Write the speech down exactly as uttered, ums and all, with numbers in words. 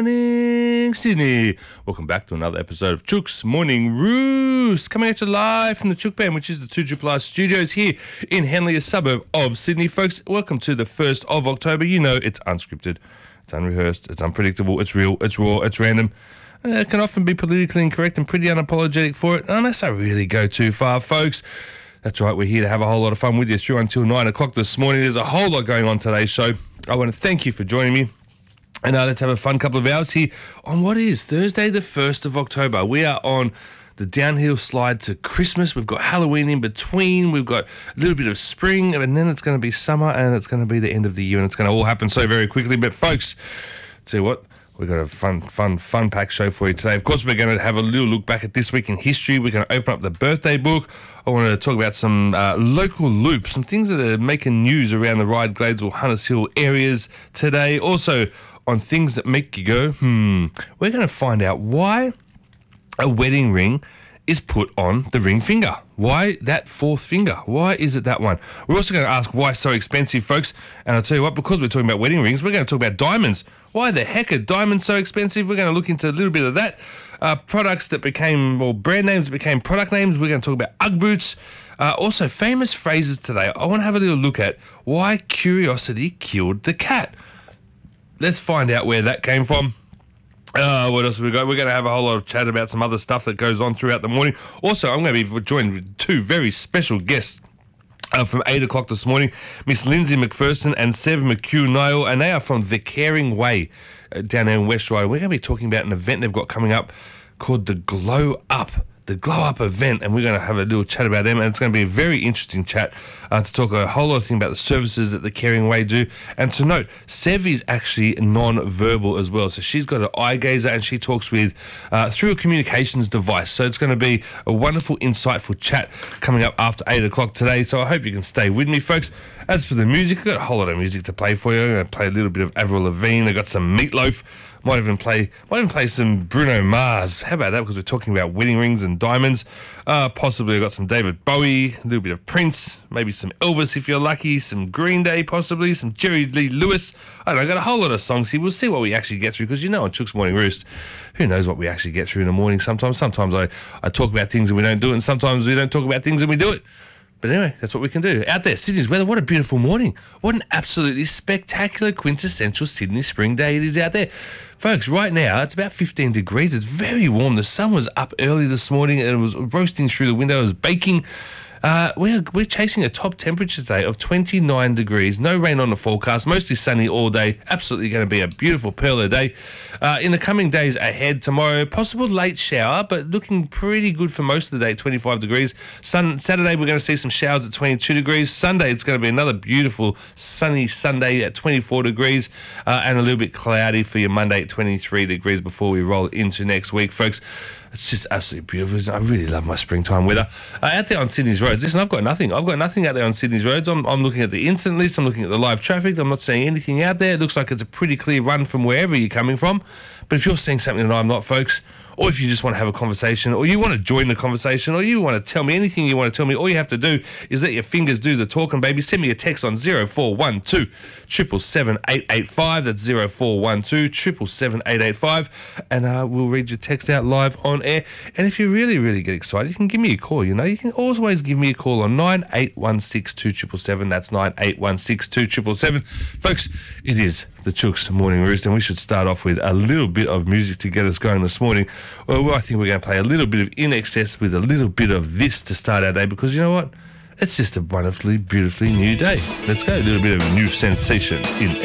morning, Sydney. Welcome back to another episode of Chook's Morning Roost. Coming at you live from the Chook Band, which is the two R R studios here in Henley, a suburb of Sydney. Folks, welcome to the first of October. You know it's unscripted, it's unrehearsed, it's unpredictable, it's real, it's raw, it's random. Uh, it can often be politically incorrect and pretty unapologetic for it, unless I really go too far, folks. That's right, we're here to have a whole lot of fun with you through until nine o'clock this morning. There's a whole lot going on today's show. I want to thank you for joining me. And uh, let's have a fun couple of hours here on what is Thursday, the first of October. We are on the downhill slide to Christmas. We've got Halloween in between. We've got a little bit of spring, and then it's going to be summer, and it's going to be the end of the year, and it's going to all happen so very quickly. But folks, tell you what, we've got a fun, fun, fun packed show for you today. Of course, we're going to have a little look back at this week in history. We're going to open up the birthday book. I want to talk about some uh, local loops, some things that are making news around the Ryde, Gladesville, Hunters Hill areas today. Also, on things that make you go, hmm, we're going to find out why a wedding ring is put on the ring finger. Why that fourth finger? Why is it that one? We're also going to ask why so expensive, folks. And I'll tell you what, because we're talking about wedding rings, we're going to talk about diamonds. Why the heck are diamonds so expensive? We're going to look into a little bit of that. Uh, products that became, or brand names that became product names. We're going to talk about Ugg boots. Uh, also, famous phrases today. I want to have a little look at why curiosity killed the cat. Let's find out where that came from. Uh, what else have we got? We're going to have a whole lot of chat about some other stuff that goes on throughout the morning. Also, I'm going to be joined with two very special guests uh, from eight o'clock this morning, Miss Lindsay McPherson and Sev McHugh-Niall, and they are from The Caring Way uh, down there in West Ryde. We're going to be talking about an event they've got coming up called the Glow Up. The Glow Up event, and we're going to have a little chat about them, and it's going to be a very interesting chat uh, to talk a whole lot of things about the services that the Caring Way do. And to note, Sev is actually non-verbal as well, so she's got an eye gazer and she talks with uh, through a communications device. So it's going to be a wonderful, insightful chat coming up after eight o'clock today. So I hope you can stay with me, folks. As for the music, I've got a whole lot of music to play for you. I'm going to play a little bit of Avril Lavigne. I've got some Meatloaf. Might even play, might even play some Bruno Mars. How about that? Because we're talking about wedding rings and diamonds. Uh, possibly I've got some David Bowie, a little bit of Prince, maybe some Elvis if you're lucky, some Green Day possibly, some Jerry Lee Lewis. I don't know, I've got a whole lot of songs here. We'll see what we actually get through, because you know on Chook's Morning Roost, who knows what we actually get through in the morning sometimes. Sometimes I, I talk about things and we don't do it, and sometimes we don't talk about things and we do it. But anyway, that's what we can do. Out there, Sydney's weather, what a beautiful morning. What an absolutely spectacular, quintessential Sydney spring day it is out there. Folks, right now, it's about fifteen degrees. It's very warm. The sun was up early this morning and it was roasting through the window. It was baking. Uh, we're, we're chasing a top temperature today of twenty-nine degrees. No rain on the forecast. Mostly sunny all day. Absolutely going to be a beautiful pearl of day. Uh, in the coming days ahead, tomorrow, possible late shower, but looking pretty good for most of the day, twenty-five degrees. Sun, Saturday, we're going to see some showers at twenty-two degrees. Sunday, it's going to be another beautiful sunny Sunday at twenty-four degrees, uh, and a little bit cloudy for your Monday at twenty-three degrees before we roll into next week, folks. It's just absolutely beautiful. I really love my springtime weather. Uh, out there on Sydney's roads, listen, I've got nothing. I've got nothing out there on Sydney's roads. I'm, I'm looking at the instant list. I'm looking at the live traffic. I'm not seeing anything out there. It looks like it's a pretty clear run from wherever you're coming from. But if you're seeing something that I'm not, folks, or if you just want to have a conversation, or you want to join the conversation, or you want to tell me anything you want to tell me, all you have to do is let your fingers do the talking, baby. Send me a text on zero four one two, seven seven seven, eight eight five. That's zero four one two, seven seven seven, eight eight five. And uh, we'll read your text out live on air. And if you really, really get excited, you can give me a call. You know, you can always give me a call on nine eight one six, two seven seven seven. That's nine eight one six, two seven seven seven. Folks, it is the Chook's Morning Roost, and we should start off with a little bit of music to get us going this morning. Well, I think we're going to play a little bit of In Excess with a little bit of this to start our day, because you know what? It's just a wonderfully, beautifully new day. Let's go. A little bit of a new sensation in